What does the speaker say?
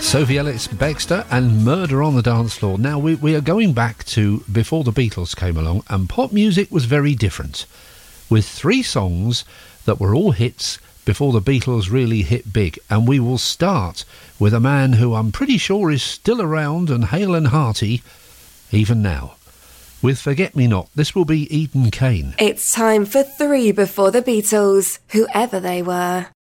Sophie Ellis-Bextor and Murder on the Dance Floor. Now, we are going back to before the Beatles came along, and pop music was very different, with 3 songs that were all hits before the Beatles really hit big. And we will start with a man who I'm pretty sure is still around and hale and hearty even now. With Forget Me Not, this will be Eden Kane. It's time for 3 before the Beatles, whoever they were.